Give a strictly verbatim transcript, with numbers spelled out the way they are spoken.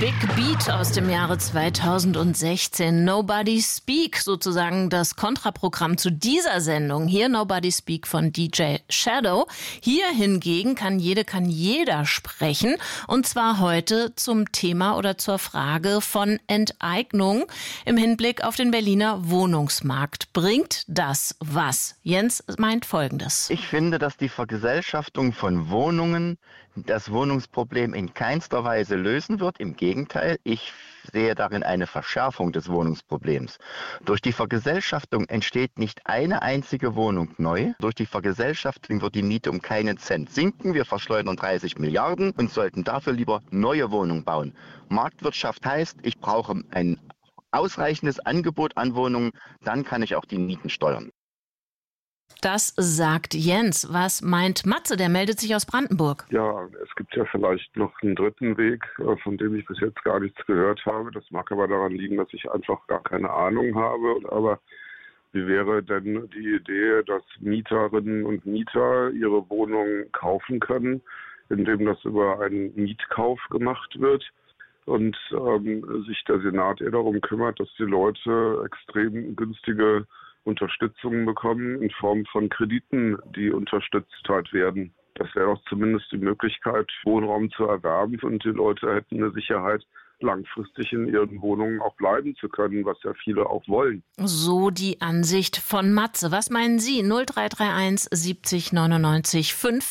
Big Beat aus dem Jahre zweitausendsechzehn. Nobody Speak, sozusagen das Kontraprogramm zu dieser Sendung. Hier Nobody Speak von D J Shadow. Hier hingegen kann jede, kann jeder sprechen. Und zwar heute zum Thema oder zur Frage von Enteignung im Hinblick auf den Berliner Wohnungsmarkt. Bringt das was? Jens meint Folgendes. Ich finde, dass die Vergesellschaftung von Wohnungen das Wohnungsproblem in keinster Weise lösen wird. Im Gegenteil, ich sehe darin eine Verschärfung des Wohnungsproblems. Durch die Vergesellschaftung entsteht nicht eine einzige Wohnung neu. Durch die Vergesellschaftung wird die Miete um keinen Cent sinken. Wir verschleudern dreißig Milliarden und sollten dafür lieber neue Wohnungen bauen. Marktwirtschaft heißt, ich brauche ein ausreichendes Angebot an Wohnungen, dann kann ich auch die Mieten steuern. Das sagt Jens. Was meint Matze? Der meldet sich aus Brandenburg. Ja, es gibt ja vielleicht noch einen dritten Weg, von dem ich bis jetzt gar nichts gehört habe. Das mag aber daran liegen, dass ich einfach gar keine Ahnung habe. Aber wie wäre denn die Idee, dass Mieterinnen und Mieter ihre Wohnungen kaufen können, indem das über einen Mietkauf gemacht wird? Und ähm, sich der Senat eher darum kümmert, dass die Leute extrem günstige Unterstützung bekommen in Form von Krediten, die unterstützt halt werden. Das wäre doch zumindest die Möglichkeit, Wohnraum zu erwerben und die Leute hätten eine Sicherheit, langfristig in ihren Wohnungen auch bleiben zu können, was ja viele auch wollen. So die Ansicht von Matze. Was meinen Sie? null drei drei eins siebzig neunundneunzig fünf